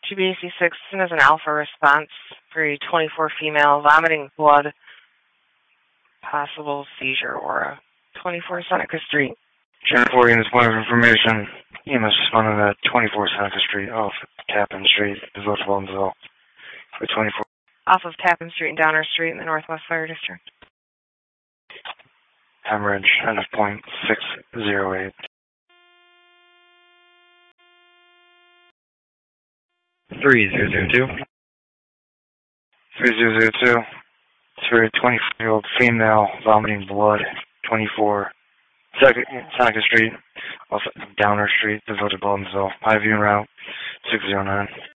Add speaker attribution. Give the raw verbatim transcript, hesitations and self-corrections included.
Speaker 1: G B A C six as an alpha response for a twenty-four female, vomiting blood, possible seizure aura. twenty-four Seneca Street.
Speaker 2: Channel four units, point of information. E M S responding at twenty-four Seneca Street off Tappan Street, Devoteable for twenty-four.
Speaker 1: Off of Tappan Street and Downer Street in the Northwest Fire District.
Speaker 2: Hemorrhage, end of point six zero eight. Three zero zero two. Three zero zero two. For a twenty-four-year-old female, vomiting blood, twenty-four Seneca Street, also Downer Street, Devoteable, I V route six zero nine.